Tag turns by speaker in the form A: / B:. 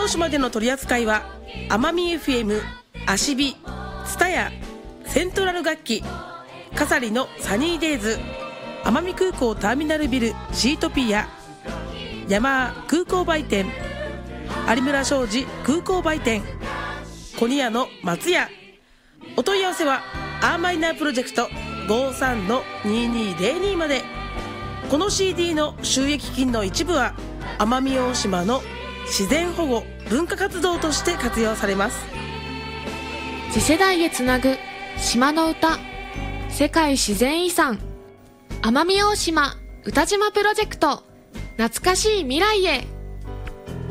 A: 大島での取り扱いは奄美 FM、アシビ、ツタヤ、セントラル楽器、カサリのサニーデイズ、奄美空港ターミナルビルシートピア、ヤマー空港売店、有村商事空港売店、コニヤの松屋。お問い合わせはアーマイナープロジェクト 53-2202 まで。この CD の収益金の一部は奄美大島の自然保護文化活動として活用されます。
B: 次世代へつなぐ島の歌、世界自然遺産奄美大島歌島プロジェクト、懐かしい未来へ。